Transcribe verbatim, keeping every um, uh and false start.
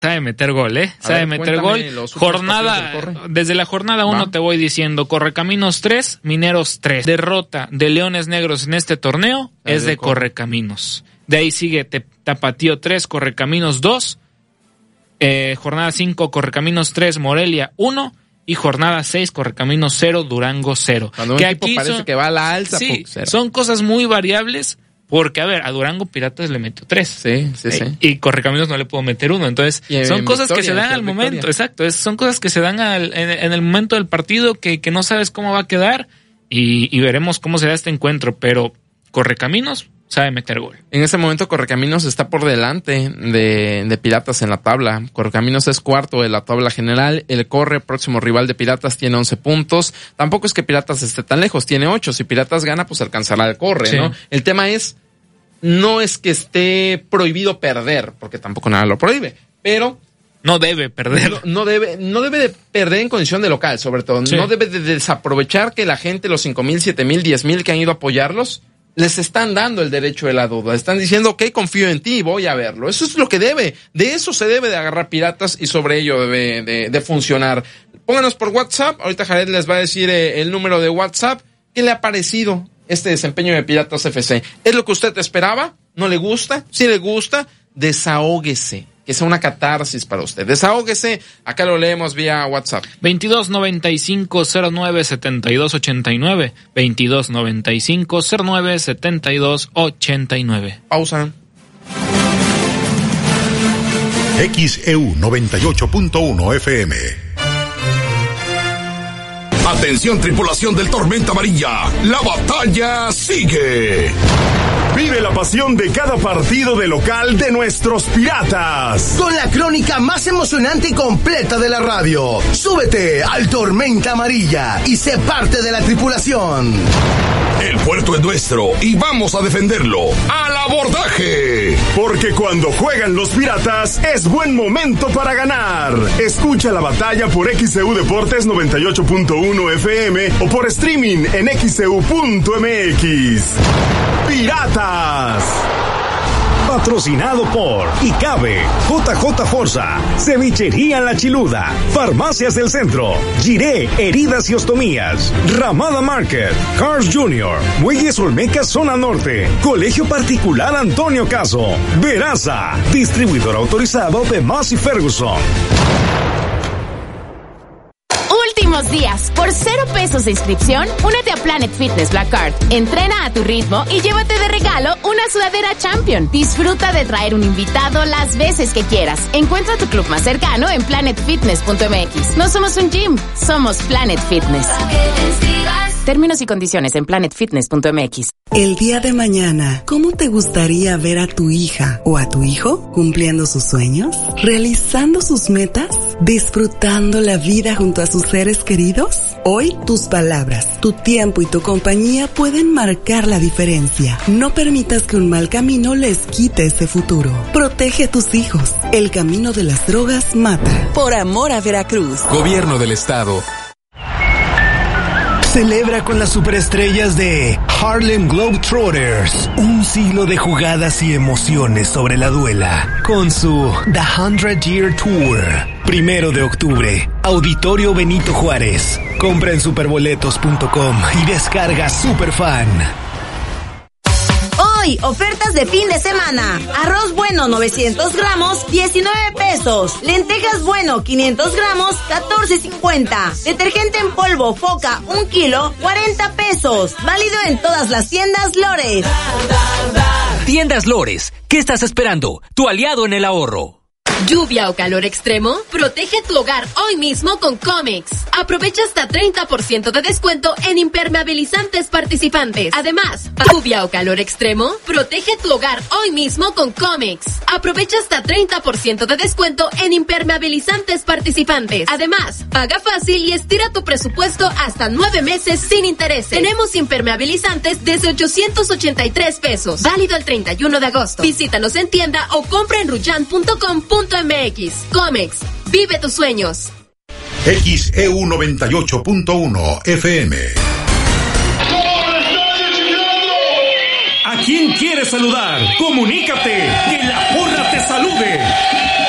Sabe meter gol, ¿eh? A Sabe ver, meter gol. Jornada, desde la jornada uno te voy diciendo, Correcaminos tres, Mineros tres. Derrota de Leones Negros en este torneo Ahí es de Correcaminos. De ahí sigue Tapatío tres, Correcaminos dos. Eh, jornada cinco, Correcaminos tres, Morelia uno. Y jornada seis, Correcaminos cero, Durango cero. Cuando un que equipo aquí parece son, que va a la alza, sí, cero. Son cosas muy variables. Porque, a ver, a Durango Piratas le metió tres. Sí, sí, sí. Y Correcaminos no le puedo meter uno. Entonces, y son cosas victoria, que se dan al victoria. momento. Exacto. Es, son cosas que se dan al, en, en el momento del partido que, que no sabes cómo va a quedar. Y, y veremos cómo se da este encuentro. Pero Correcaminos sabe meter gol. En ese momento Correcaminos está por delante de, de Piratas en la tabla. Correcaminos es cuarto de la tabla general. El Corre, próximo rival de Piratas, tiene once puntos. Tampoco es que Piratas esté tan lejos, tiene ocho. Si Piratas gana, pues alcanzará el Corre, sí. ¿no? El tema es, no es que esté prohibido perder, porque tampoco nada lo prohíbe, pero no debe perder. No, no debe, no debe de perder en condición de local, sobre todo. Sí. No debe de desaprovechar que la gente, los cinco mil, siete mil, diez mil que han ido a apoyarlos, les están dando el derecho de la duda. Están diciendo, ok, confío en ti y voy a verlo. Eso es lo que debe. De eso se debe de agarrar Piratas y sobre ello debe de, de funcionar. Pónganos por WhatsApp. Ahorita Jared les va a decir eh, el número de WhatsApp. ¿Qué le ha parecido este desempeño de Piratas F C? ¿Es lo que usted esperaba? ¿No le gusta? Si le gusta, desahóguese. Que sea una catarsis para usted. Desahóguese. Acá lo leemos vía WhatsApp. veintidós noventa y cinco cero nueve setenta y dos ochenta y nueve. veintidós noventa y cinco cero nueve setenta y dos ochenta y nueve. Pausa. X E U noventa y ocho punto uno F M. Atención, tripulación del Tormenta Amarilla, la batalla sigue. Vive la pasión de cada partido de local de nuestros Piratas. Con la crónica más emocionante y completa de la radio. Súbete al Tormenta Amarilla y sé parte de la tripulación. El puerto es nuestro y vamos a defenderlo. ¡Al abordaje! Porque cuando juegan los Piratas es buen momento para ganar. Escucha la batalla por X E U Deportes noventa y ocho punto uno F M o por streaming en x e u punto m x. ¡Piratas! Patrocinado por Icabe, J J Forza, Cevichería La Chiluda, Farmacias del Centro, Giré, Heridas y Ostomías, Ramada Market, Cars Junior, Muelles Olmeca Zona Norte, Colegio Particular Antonio Caso, Veraza, distribuidor autorizado de Massey Ferguson. Últimos días, por cero pesos de inscripción, únete a Planet Fitness Black Card. Entrena a tu ritmo y llévate de regalo una sudadera Champion. Disfruta de traer un invitado las veces que quieras. Encuentra tu club más cercano en planet fitness punto m x. No somos un gym, somos Planet Fitness. Términos y condiciones en planet fitness punto m x. El día de mañana, ¿cómo te gustaría ver a tu hija o a tu hijo cumpliendo sus sueños? ¿Realizando sus metas? ¿Disfrutando la vida junto a sus seres queridos? Hoy, tus palabras, tu tiempo y tu compañía pueden marcar la diferencia. No permitas que un mal camino les quite ese futuro. Protege a tus hijos. El camino de las drogas mata. Por amor a Veracruz. Gobierno del Estado. Celebra con las superestrellas de Harlem Globetrotters un siglo de jugadas y emociones sobre la duela con su The Hundred Year Tour. Primero de octubre, Auditorio Benito Juárez. Compra en superboletos punto com y descarga Superfan. Hoy, ofertas de fin de semana. Arroz bueno novecientos gramos, diecinueve pesos. Lentejas bueno quinientos gramos, catorce cincuenta. Detergente en polvo Foca un kilo, cuarenta pesos. Válido en todas las tiendas Lores. Tiendas Lores, ¿qué estás esperando? Tu aliado en el ahorro. ¿Lluvia o calor extremo? Protege tu hogar hoy mismo con Comex. Aprovecha hasta treinta por ciento de descuento en impermeabilizantes participantes. Además, ¿lluvia o calor extremo? Protege tu hogar hoy mismo con Comex. Aprovecha hasta treinta por ciento de descuento en impermeabilizantes participantes. Además, paga fácil y estira tu presupuesto hasta nueve meses sin intereses. Tenemos impermeabilizantes desde ochocientos ochenta y tres pesos. Válido el treinta y uno de agosto. Visítanos en tienda o compra en ruyan punto com punto m x. Comex, vive tus sueños. X E U noventa y ocho punto uno F M. ¿A quién quieres saludar? Comunícate, que la porra te salude.